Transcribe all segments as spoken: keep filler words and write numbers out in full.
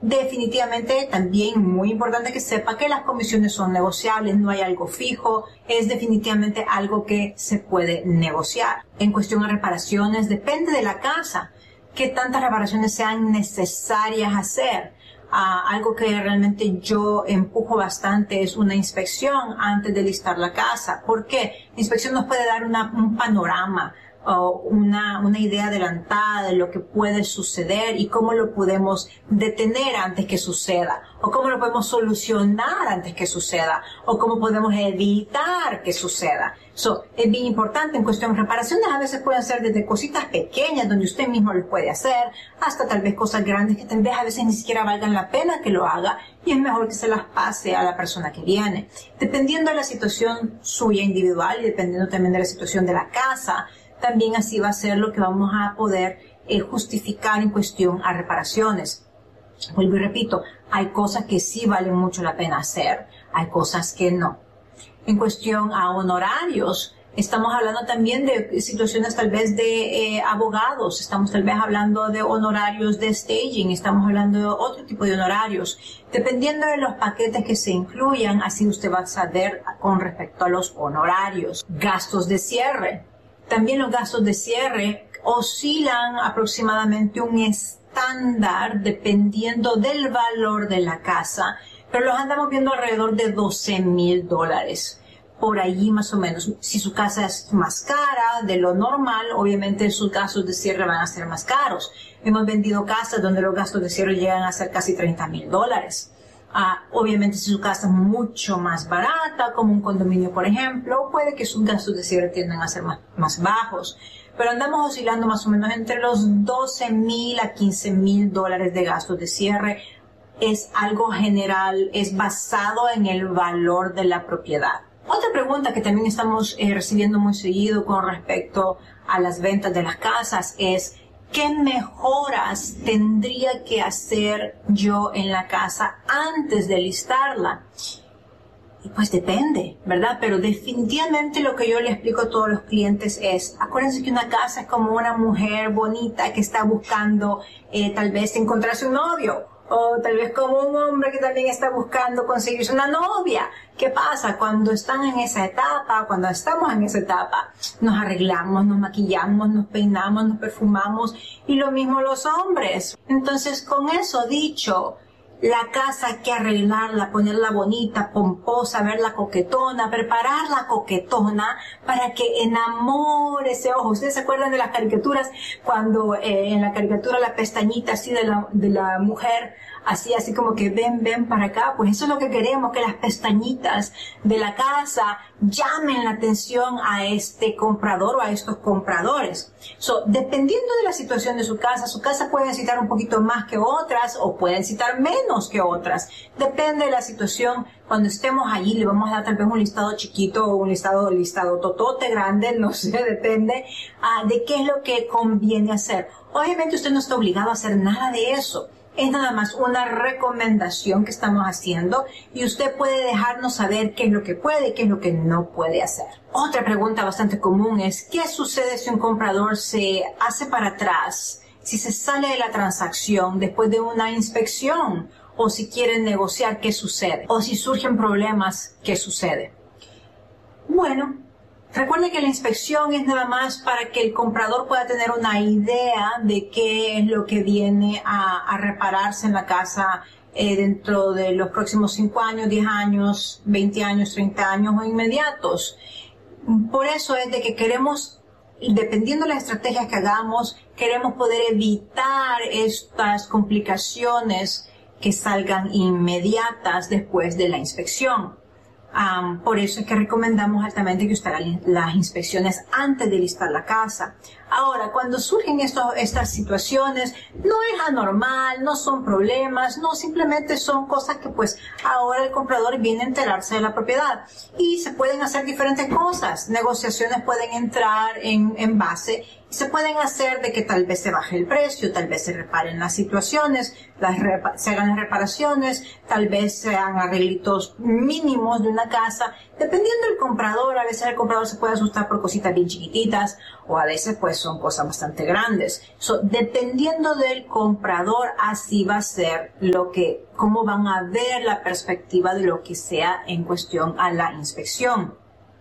Definitivamente también muy importante que sepa que las comisiones son negociables, no hay algo fijo, es definitivamente algo que se puede negociar. En cuestión de reparaciones, depende de la casa, qué tantas reparaciones sean necesarias hacer. Uh, algo que realmente yo empujo bastante es una inspección antes de listar la casa. ¿Por qué? La inspección nos puede dar una, un panorama o una, una idea adelantada de lo que puede suceder y cómo lo podemos detener antes que suceda, o cómo lo podemos solucionar antes que suceda, o cómo podemos evitar que suceda. So, es bien importante. En cuestión de reparaciones, a veces pueden ser desde cositas pequeñas donde usted mismo lo puede hacer, hasta tal vez cosas grandes que tal vez a veces ni siquiera valgan la pena que lo haga, y es mejor que se las pase a la persona que viene. Dependiendo de la situación suya individual y dependiendo también de la situación de la casa, también así va a ser lo que vamos a poder eh, justificar en cuestión a reparaciones. Vuelvo y repito, hay cosas que sí valen mucho la pena hacer, hay cosas que no. En cuestión a honorarios, estamos hablando también de situaciones tal vez de eh, abogados, estamos tal vez hablando de honorarios de staging, estamos hablando de otro tipo de honorarios. Dependiendo de los paquetes que se incluyan, así usted va a saber con respecto a los honorarios. Gastos de cierre. También los gastos de cierre oscilan aproximadamente un estándar dependiendo del valor de la casa, pero los andamos viendo alrededor de doce mil dólares. Por allí más o menos. Si su casa es más cara de lo normal, obviamente sus gastos de cierre van a ser más caros. Hemos vendido casas donde los gastos de cierre llegan a ser casi treinta mil dólares. Uh, obviamente si su casa es mucho más barata, como un condominio por ejemplo, puede que sus gastos de cierre tiendan a ser más, más bajos. Pero andamos oscilando más o menos entre los doce mil a quince mil dólares de gastos de cierre. Es algo general, es basado en el valor de la propiedad. Otra pregunta que también estamos eh, recibiendo muy seguido con respecto a las ventas de las casas es: ¿qué mejoras tendría que hacer yo en la casa antes de listarla? Y pues depende, ¿verdad? Pero definitivamente lo que yo le explico a todos los clientes es, acuérdense que una casa es como una mujer bonita que está buscando eh, tal vez encontrarse un novio, o tal vez como un hombre que también está buscando conseguirse una novia. ¿Qué pasa? Cuando están en esa etapa, cuando estamos en esa etapa, nos arreglamos, nos maquillamos, nos peinamos, nos perfumamos, y lo mismo los hombres. Entonces, con eso dicho, la casa hay que arreglarla, ponerla bonita, pomposa, verla coquetona, prepararla coquetona para que enamore ese ojo. ¿Ustedes se acuerdan de las caricaturas? Cuando eh, en la caricatura la pestañita así de la, de la mujer, así, así como que ven, ven para acá. Pues eso es lo que queremos, que las pestañitas de la casa llamen la atención a este comprador o a estos compradores. So, dependiendo de la situación de su casa, su casa puede necesitar un poquito más que otras o puede necesitar menos que otras. Depende de la situación. Cuando estemos allí le vamos a dar tal vez un listado chiquito o un listado, listado totote grande, no sé, depende uh, de qué es lo que conviene hacer. Obviamente usted no está obligado a hacer nada de eso. Es nada más una recomendación que estamos haciendo y usted puede dejarnos saber qué es lo que puede y qué es lo que no puede hacer. Otra pregunta bastante común es: ¿qué sucede si un comprador se hace para atrás, si se sale de la transacción después de una inspección, o si quieren negociar? ¿Qué sucede? O si surgen problemas, ¿qué sucede? Bueno, recuerde que la inspección es nada más para que el comprador pueda tener una idea de qué es lo que viene a, a repararse en la casa eh, dentro de los próximos cinco años, diez años, veinte años, treinta años o inmediatos. Por eso es de que queremos, dependiendo de las estrategias que hagamos, queremos poder evitar estas complicaciones que salgan inmediatas después de la inspección. Um, por eso es que recomendamos altamente que usted haga las inspecciones antes de listar la casa. Ahora, cuando surgen esto, estas situaciones, no es anormal, no son problemas, no, simplemente son cosas que pues ahora el comprador viene a enterarse de la propiedad. Y se pueden hacer diferentes cosas. Negociaciones pueden entrar en, en base. Se pueden hacer de que tal vez se baje el precio, tal vez se reparen las situaciones, las repa- se hagan las reparaciones, tal vez sean arreglitos mínimos de una casa. Dependiendo del comprador, a veces el comprador se puede asustar por cositas bien chiquititas, o a veces pues pues son cosas bastante grandes. So, dependiendo del comprador, así va a ser lo que, cómo van a ver la perspectiva de lo que sea en cuestión a la inspección.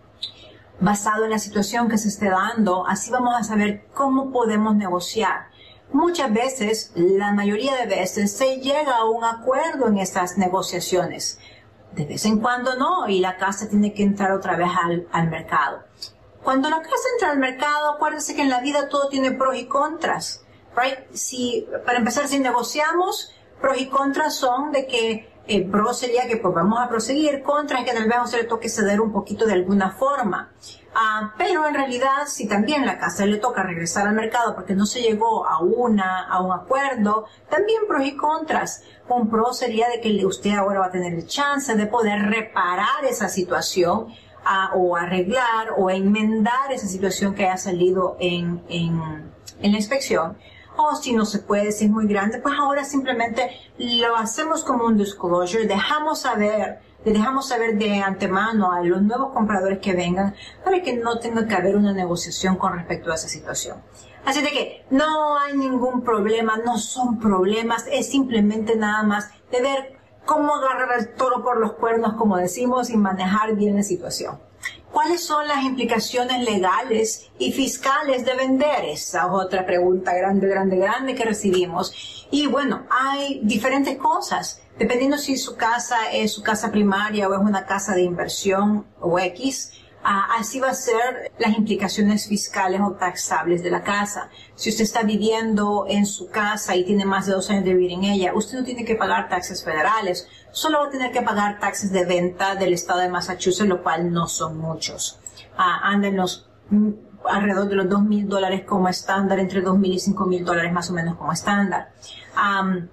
Basado en la situación que se esté dando, así vamos a saber cómo podemos negociar. Muchas veces, la mayoría de veces, se llega a un acuerdo en estas negociaciones. De vez en cuando no, y la casa tiene que entrar otra vez al, al mercado. Cuando la casa entra al mercado, acuérdense que en la vida todo tiene pros y contras, right? Si, para empezar, si negociamos, pros y contras son de que el pro sería que pues vamos a proseguir, contra es que tal vez no se le toque ceder un poquito de alguna forma. Uh, pero en realidad, si también la casa le toca regresar al mercado porque no se llegó a una, a un acuerdo, también pros y contras. Un pro sería de que usted ahora va a tener el chance de poder reparar esa situación, uh, o arreglar o enmendar esa situación que haya salido en, en, en la inspección. O si no se puede, si es muy grande, pues ahora simplemente lo hacemos como un disclosure, dejamos saber, le dejamos saber de antemano a los nuevos compradores que vengan para que no tenga que haber una negociación con respecto a esa situación. Así de que no hay ningún problema, no son problemas, es simplemente nada más de ver cómo agarrar el toro por los cuernos, como decimos, y manejar bien la situación. ¿Cuáles son las implicaciones legales y fiscales de vender? Esa es otra pregunta grande, grande, grande que recibimos. Y bueno, hay diferentes cosas. Dependiendo si su casa es su casa primaria o es una casa de inversión o X, uh, así va a ser las implicaciones fiscales o taxables de la casa. Si usted está viviendo en su casa y tiene más de dos años de vivir en ella, usted no tiene que pagar taxes federales. Solo va a tener que pagar taxes de venta del estado de Massachusetts, lo cual no son muchos. Uh, anda en los mm, alrededor de los dos mil dólares como estándar, entre dos mil y cinco mil dólares más o menos como estándar. Um,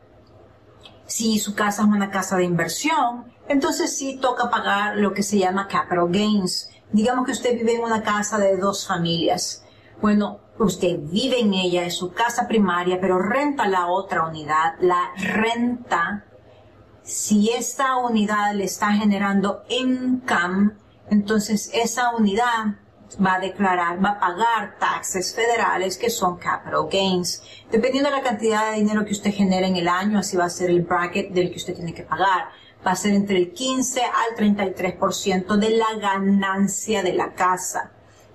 si su casa es una casa de inversión, entonces sí toca pagar lo que se llama capital gains. Digamos que usted vive en una casa de dos familias. Bueno, usted vive en ella, es su casa primaria, pero renta la otra unidad. La renta, si esta unidad le está generando income, entonces esa unidad va a declarar, va a pagar taxes federales que son capital gains. Dependiendo de la cantidad de dinero que usted genere en el año, así va a ser el bracket del que usted tiene que pagar. Va a ser entre el quince al treinta y tres por ciento de la ganancia de la casa.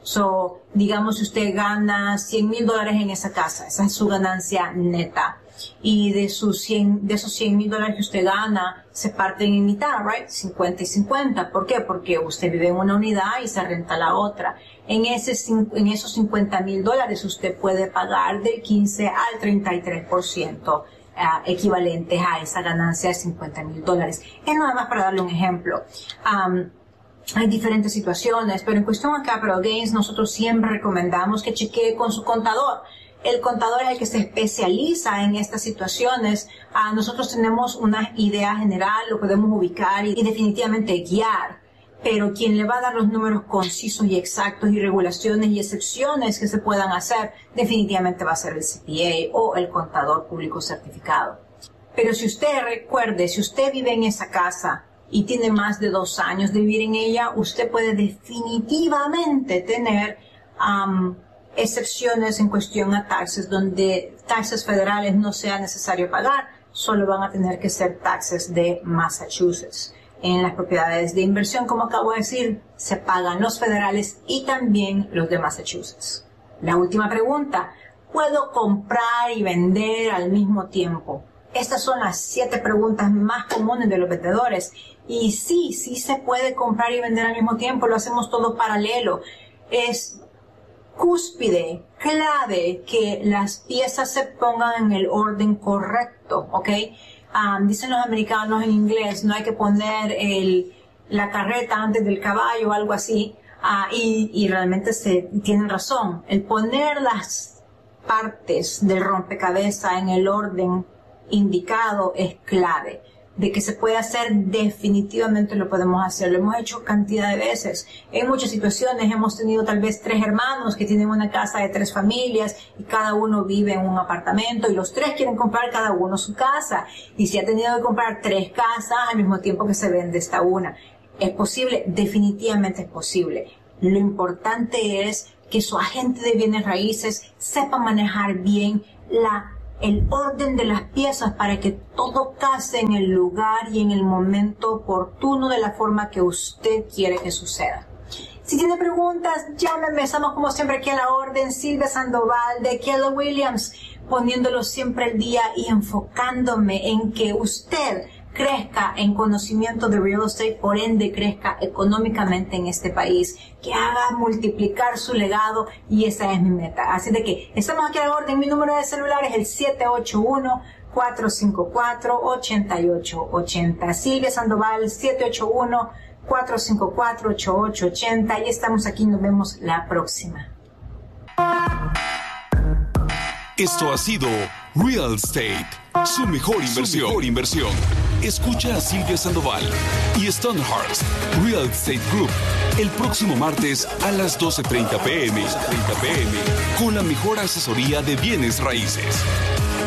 So, digamos, si usted gana cien mil dólares en esa casa, esa es su ganancia neta. Y de sus cien, de esos cien mil dólares que usted gana, se parten en mitad, right? cincuenta y cincuenta. ¿Por qué? Porque usted vive en una unidad y se renta la otra. En ese, en esos cincuenta mil dólares usted puede pagar del quince al treinta y tres por ciento. Uh, equivalentes a esa ganancia de cincuenta mil dólares. Es nada más para darle un ejemplo. Um, hay diferentes situaciones, pero en cuestión a capital gains, nosotros siempre recomendamos que chequee con su contador. El contador es el que se especializa en estas situaciones. Uh, nosotros tenemos una idea general, lo podemos ubicar y, y definitivamente guiar. Pero quien le va a dar los números concisos y exactos y regulaciones y excepciones que se puedan hacer, definitivamente va a ser el C P A o el contador público certificado. Pero si usted recuerde, si usted vive en esa casa y tiene más de dos años de vivir en ella, usted puede definitivamente tener um, excepciones en cuestión a taxes, donde taxes federales no sea necesario pagar, solo van a tener que ser taxes de Massachusetts. En las propiedades de inversión, como acabo de decir, se pagan los federales y también los de Massachusetts. La última pregunta, ¿puedo comprar y vender al mismo tiempo? Estas son las siete preguntas más comunes de los vendedores. Y sí, sí se puede comprar y vender al mismo tiempo, lo hacemos todo paralelo. Es cúspide, clave, que las piezas se pongan en el orden correcto, ¿ok? Um, dicen los americanos en inglés, no hay que poner el, la carreta antes del caballo o algo así, uh, y, y realmente se tienen razón. El poner las partes del rompecabezas en el orden indicado es clave. De que se puede hacer, definitivamente lo podemos hacer. Lo hemos hecho cantidad de veces. En muchas situaciones hemos tenido tal vez tres hermanos que tienen una casa de tres familias y cada uno vive en un apartamento y los tres quieren comprar cada uno su casa. Y se ha tenido que comprar tres casas al mismo tiempo que se vende esta una. ¿Es posible? Definitivamente es posible. Lo importante es que su agente de bienes raíces sepa manejar bien la, el orden de las piezas para que todo case en el lugar y en el momento oportuno de la forma que usted quiere que suceda. Si tiene preguntas, llámeme. Estamos como siempre aquí a la orden. Silvia Sandoval de Keller Williams, poniéndolo siempre al día y enfocándome en que usted crezca en conocimiento de real estate, por ende crezca económicamente en este país, que haga multiplicar su legado, y esa es mi meta. Así de que estamos aquí a la orden. Mi número de celular es el siete ocho uno, cuatro cinco cuatro, ocho ocho ocho cero. Silvia Sandoval, siete ocho uno, cuatro cinco cuatro, ocho ocho ocho cero, y estamos aquí. Nos vemos la próxima. Esto ha sido Real Estate, su mejor inversión. Su mejor inversión. Escucha a Silvia Sandoval y Stonehurst Real Estate Group el próximo martes a las doce treinta p m con la mejor asesoría de bienes raíces.